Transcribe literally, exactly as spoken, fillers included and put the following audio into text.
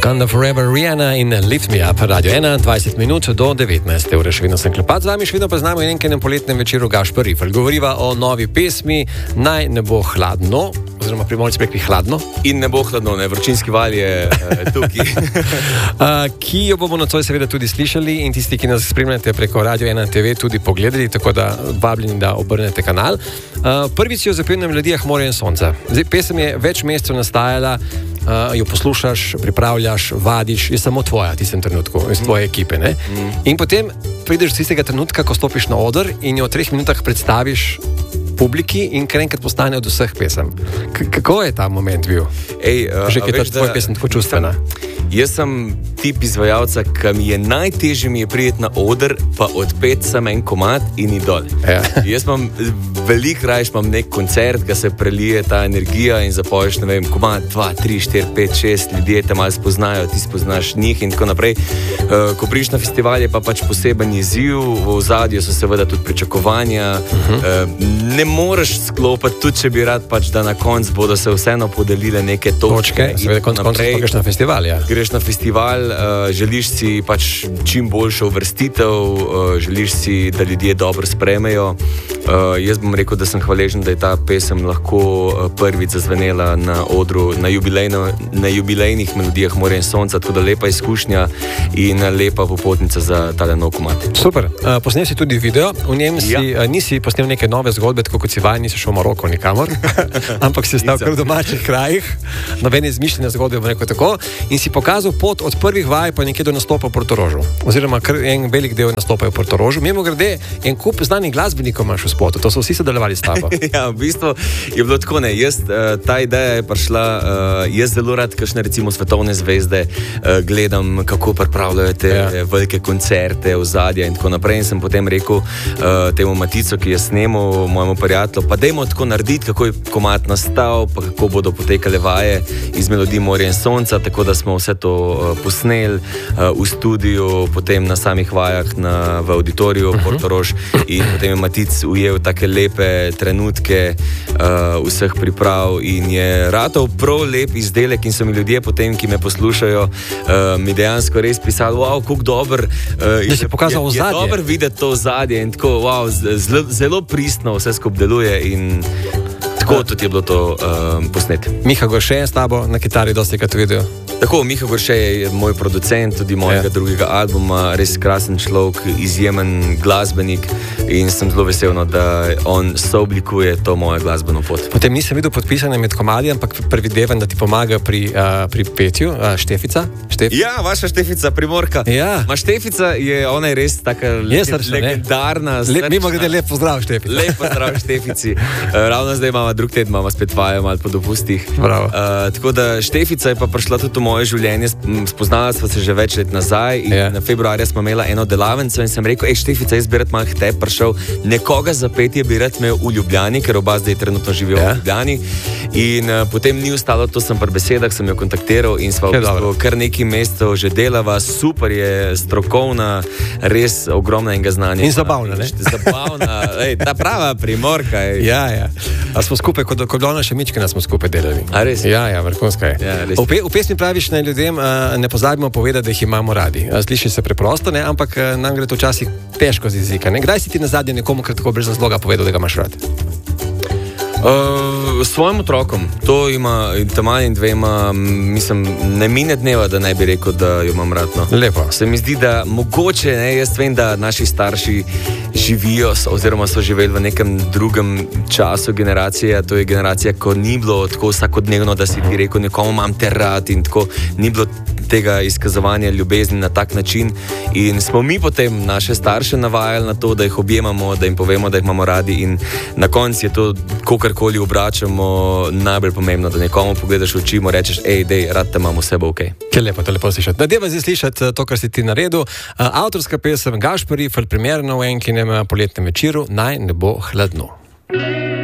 Wakanda Forever, Rihanna in Lift Me Up, Radio ena, dvajset minut do devetnajste ure. Še vedno sem klepat z vami, še vedno pa znamo in enkrat na poletnem večeru Gašper Rifelj. Govoriva o novi pesmi Naj ne bo hladno, oziroma Primorci rekli hladno. In ne bo hladno, ne, vročinski val je uh, tukaj. uh, ki jo bomo nocoj seveda tudi slišali in tisti, ki nas spremljate preko Radio ena te ve, tudi pogledali, tako da vabljeni, da obrnete kanal. Uh, prvič jo zapel na melodijah Morja in sonca. Zdaj, pesem je več mesecev nastajala, uh, jo poslušaš, pripravljaš, vadiš, je samo tvoja v tistem trenutku, iz tvoje ekipe, ne? Mm. In potem prideš do tistega trenutka, ko stopiš na oder in jo v treh minutah predstaviš publiki in kar enkrat postane od vseh pesem. K- kako je ta moment bil? Ej, uh, Že je ta tvoja pesem tako čustvena? Jaz sem tip izvajalca, ki mi je najtežje mi je prijeti na oder, pa odpeti samo en komad in idol. Ja. Jaz imam veliko rajš, imam nek koncert, ki se prelije ta energija in zapoješ, ne vem, komad dva, tri, štiri, pet, šest, ljudje te malo spoznajo, ti spoznaš njih in tako naprej. Uh, ko priš na festival je pa pač poseben izziv, v ozadju so seveda tudi pričakovanja. Uh-huh. Uh, ne moreš sklopiti, tudi če bi rad pač, da na konc bodo se vseeno podelile neke točke. Točke, seveda konc konc greš na festival, ja. Greš na festival, uh, želiš si pač čim boljšo uvrstitev, uh, želiš si, da ljudje dobro sprejmejo. Uh, jaz bom rekel, da sem hvaležen, da je ta pesem lahko uh, prvič zazvenela na odru, na, na jubilejnih melodijah Morja in sonca, tako da lepa izkušnja in lepa popotnica za tale nov komad. Super. Uh, posnel si tudi video, v njem si, ja. uh, nisi posnel neke nove zgodbe, tako kot si vajen, nisi šel v Maroko nikamor, ampak si stal kar v domačih krajih, nobene izmišljene zgodbe, bom rekel tako, in si pokazal pot od prvih vaj pa nekje do nastopa v Portorožu. Oziroma kar en velik del nastopa v Portorožu. Mimo grede, en kup znanih glasbenikov imaš v spotu, to so vsi sodelovali s tabo. Ja, v bistvu je bilo tako, ne, jaz, ta ideja je prišla, jaz zelo rad kakšne recimo svetovne zvezde gledam, kako pripravljajo te ja. velike koncerte, ozadja in tako naprej, in sem potem rekel temu Matico, ki je snemal, mojemu prijatelju, pa dajmo tako narediti, kako je komad nastal, pa kako bodo potekale vaje iz melodij Morja in sonca, tako da smo vse to uh, posneli uh, v studiu, potem na samih vajah na, v auditoriju uh-huh. Portorož, in potem je Matic ujel take lepe trenutke uh, vseh priprav in je ratov prav lep izdelek in so mi ljudje potem, ki me poslušajo, uh, mi dejansko res pisali, wow, kako dober uh, da si pokazal je, je dober videti to ozadje in tako, wow, zelo, zelo pristno vse skupaj deluje in tako tudi je bilo to uh, posnet. Miha Gorše je s tabo na kitari dosti krat videl. Tako, Miha Gorše je moj producent tudi mojega ja. drugega albuma, res krasen človek, izjemen glasbenik in sem zelo vesel, da on sooblikuje to moje glasbeno pot. Potem nisem videl podpisane med komadi, ampak predvidevam, da ti pomaga pri, uh, pri petju, uh, Štefica. Štef... Ja, vaša Štefica, Primorka. Ja. Ma Štefica je, ona je res taka je srčna, legendarna. Le, mimo grede, lep pozdrav Štefica. Lep pozdrav Štefici. Uh, ravno zdaj imamo drug teden, imamo spet vajo, malo po dopustih. Bravo. Uh, tako da Štefica je pa prišla tudi v moje življenje, spoznala sva se že več let nazaj in yeah. na februarja smo imela eno delavnico in sem rekel, ej Štefica, jaz bi rad malo k tebi prišel, nekoga za petje bi rad imel v Ljubljani, ker oba zdaj trenutno živijo yeah. v Ljubljani in uh, potem ni ostalo, to sem pri besedah, sem jo kontaktiral in sva v bistvu kar nekaj mesecev že delava, super je, strokovna, res ogromna enega znanja. In zabavna, ne? Zabavna, ej, ta prava Primorka. Ej. Ja, ja. A smo skupaj, kot ko Dona Šemičkina smo skupaj delali. A res? Ja, ja, vrhunska je. Ja, v, pe, v pesmi praviš na ljudem, uh, ne pozabimo povedati, da jih imamo radi. Uh, sliši se preprosto, ne? Ampak uh, nam gre to včasih težko z jezika. Ne? Kdaj si ti nazadnje nekomu kratko brez razloga povedal, da ga imaš rad? Uh, svojim otrokom, to ima, Taman in dvema, mislim, ne mine dneva, da ne bi rekel, da jo imam rad. No. Lepo. Se mi zdi, da mogoče, ne, jaz vem, da naši starši živijo oziroma so živeli v nekem drugem času generacije, to je generacija, ko ni bilo tako vsakodnevno, da si ti rekel, nekomu imam te rad in tako, ni bilo tega izkazovanja ljubezni na tak način in smo mi potem naše starše navajali na to, da jih objemamo, da jim povemo, da jih imamo radi in na koncu je to, kokarkoli obračamo, najbolj pomembno, da nekomu pogledaš v oči, mu rečeš, ej, dej, rad te imamo vse bo okej. Okay. Kaj lepo, to lepo slišati. Nadeva zdaj slišati to, kar si ti naredil. Avtorska pesem Gašper Rifelj, primerno v enkinem poletnem večeru, Naj ne bo hladno.